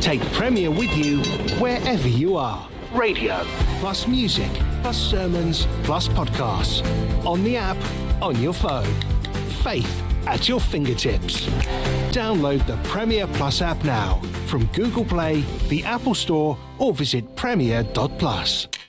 Take Premier with you wherever you are. Radio, plus music, plus sermons, plus podcasts. On the app, on your phone. Faith at your fingertips. Download the Premier Plus app now from Google Play, the Apple Store, or visit premier.plus.